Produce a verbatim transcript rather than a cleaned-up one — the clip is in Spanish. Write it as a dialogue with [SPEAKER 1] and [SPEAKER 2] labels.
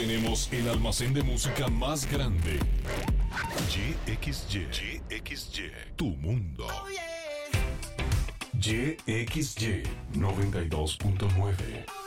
[SPEAKER 1] tenemos el almacén de música más grande. Y X Y. Y X Y. Tu mundo.
[SPEAKER 2] Oh, yeah.
[SPEAKER 1] Y X Y noventa y dos punto nueve.